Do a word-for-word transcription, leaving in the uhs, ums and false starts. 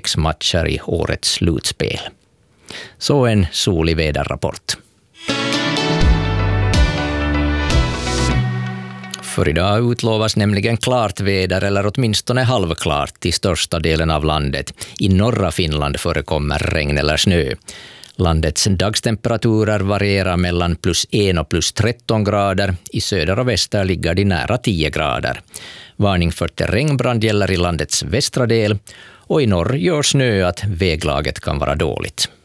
sex matcher i årets slutspel. Så en solig väderrapport. För idag utlovas nämligen klart väder eller åtminstone halvklart i största delen av landet. I norra Finland förekommer regn eller snö. Landets dagstemperaturer varierar mellan plus en och plus tretton grader. I söder och väster ligger de nära tio grader. Varning för terrängbrand gäller i landets västra del och i norr gör snö att väglaget kan vara dåligt.